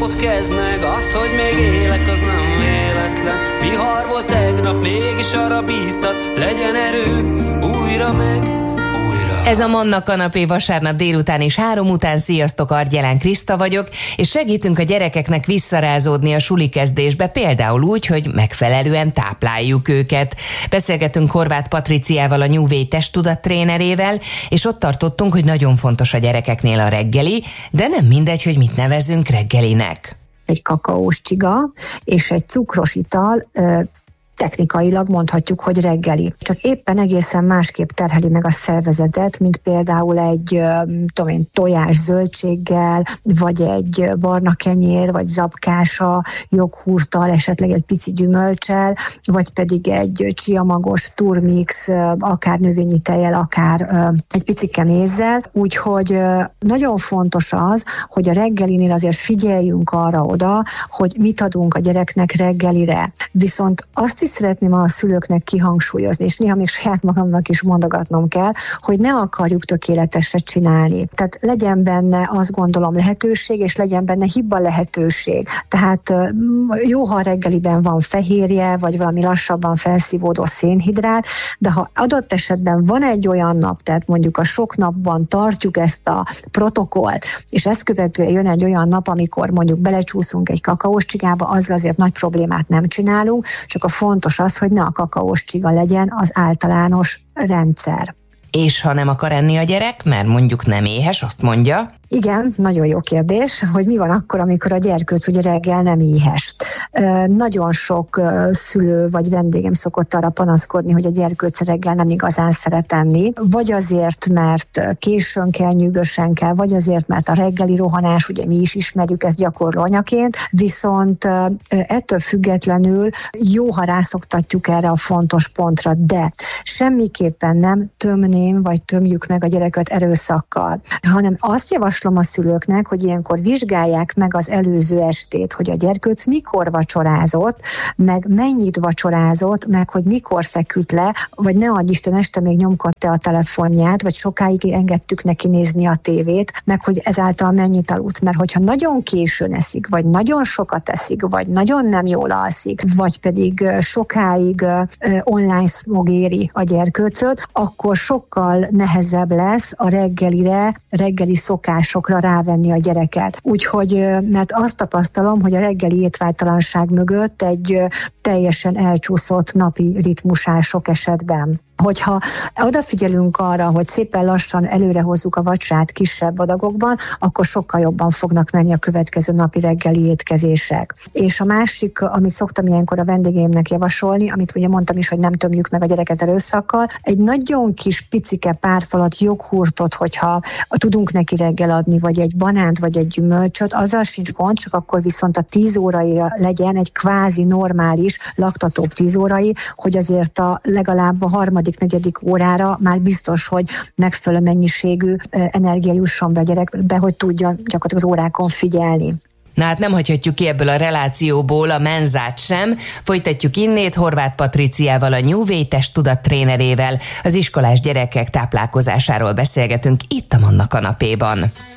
napot kezd meg, az, hogy még élek, az nem véletlen. Vihar volt tegnap, mégis arra bíztat, legyen erőm újra meg újra. Ez a Manna kanapé vasárnap délután és 3 után. Sziasztok, Argyelán Kriszta vagyok, és segítünk a gyerekeknek visszarázódni a suli kezdésbe, például úgy, hogy megfelelően tápláljuk őket. Beszélgetünk Horváth Patriciával, a New Way testtudat trénerével, és ott tartottunk, hogy nagyon fontos a gyerekeknél a reggeli, de nem mindegy, hogy mit nevezünk reggelinek. Egy kakaós csiga és egy cukros ital, technikailag mondhatjuk, hogy reggeli. Csak éppen egészen másképp terheli meg a szervezetet, mint például egy tojás zöldséggel, vagy egy barna kenyér, vagy zabkása, joghurttal, esetleg egy pici gyümölccsel, vagy pedig egy csiamagos turmix, akár növényi tejjel, akár egy picike mézzel. Úgyhogy nagyon fontos az, hogy a reggelinél azért figyeljünk arra oda, hogy mit adunk a gyereknek reggelire. Viszont azt is szeretném a szülőknek kihangsúlyozni, és néha még saját magamnak is mondogatnom kell, hogy ne akarjuk tökéleteset csinálni. Tehát legyen benne, azt gondolom, lehetőség, és legyen benne hiba lehetőség. Tehát jó, ha reggeliben van fehérje, vagy valami lassabban felszívódó szénhidrát, de ha adott esetben van egy olyan nap, tehát mondjuk a sok napban tartjuk ezt a protokollt, és ezt követően jön egy olyan nap, amikor mondjuk belecsúszunk egy kakaós csigába, azzal azért nagy problémát nem csinálunk, csak a fontos az, hogy ne a kakaós csiga legyen az általános rendszer. És ha nem akar enni a gyerek, mert mondjuk nem éhes, azt mondja? Igen, nagyon jó kérdés, hogy mi van akkor, amikor a gyerkőc ugye reggel nem éhes. Nagyon sok szülő vagy vendégem szokott arra panaszkodni, hogy a gyerkőc reggel nem igazán szeret enni, vagy azért, mert későn kell, nyűgösen kell, vagy azért, mert a reggeli rohanás, ugye mi is ismerjük ezt gyakorló anyaként, viszont ettől függetlenül jó, ha rászoktatjuk erre a fontos pontra, de semmiképpen nem tömném, vagy tömjük meg a gyereket erőszakkal, hanem azt javaslom a szülőknek, hogy ilyenkor vizsgálják meg az előző estét, hogy a gyerkőc mikor vacsorázott, meg mennyit vacsorázott, meg hogy mikor feküdt le, vagy ne adj Isten, este még nyomkodta a telefonját, vagy sokáig engedtük neki nézni a tévét, meg hogy ezáltal mennyit aludt, mert hogyha nagyon későn eszik, vagy nagyon sokat eszik, vagy nagyon nem jól alszik, vagy pedig sokáig online smogéri a gyerkőcöt, akkor sokkal nehezebb lesz a reggeli szokásokra rávenni a gyereket. Úgyhogy, mert azt tapasztalom, hogy a reggeli étvágytalanság mögött egy teljesen elcsúszott napi ritmus áll sok esetben. Hogyha odafigyelünk arra, hogy szépen lassan előrehozzuk a vacsorát kisebb adagokban, akkor sokkal jobban fognak menni a következő napi reggeli étkezések. És a másik, amit szoktam ilyenkor a vendégeimnek javasolni, amit ugye mondtam is, hogy nem tömjük meg a gyereket erőszakkal, egy nagyon kis picike párfalat joghurtot, hogyha tudunk neki reggel adni, vagy egy banánt, vagy egy gyümölcsöt, azzal sincs gond, csak akkor viszont a 10 óraira legyen egy kvázi normális, laktatóbb 10 órai, hogy azért legalább a negyedik órára már biztos, hogy megfelelő mennyiségű energia jusson be a gyerekbe, hogy tudja gyakorlatilag az órákon figyelni. Na hát nem hagyhatjuk ki ebből a relációból a menzát sem. Folytatjuk innét Horváth Patriciával, a New Way testtudat trénerével. Az iskolás gyerekek táplálkozásáról beszélgetünk itt a Manna kanapéban.